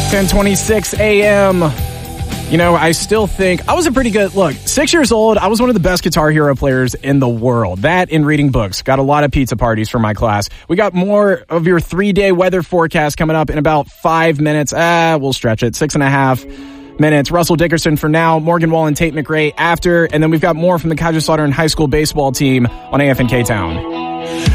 10:26 a.m. You know, I still think I was a pretty good, 6 years old, I was one of the best Guitar Hero players in the world. That and reading books. Got a lot of pizza parties for my class. We got more of your 3-day weather forecast coming up in about 5 minutes. We'll stretch it. 6.5 minutes. Russell Dickerson for now, Morgan Wall and Tate McRae after, and then we've got more from the Kaiser Slautern High School baseball team on AFNK Town.